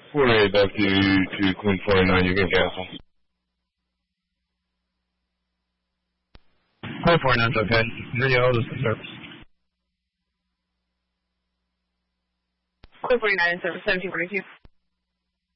48 to Queen 49, you can cancel. Queen 49's okay. Video hold us to service. Queen 49 in service, 1742.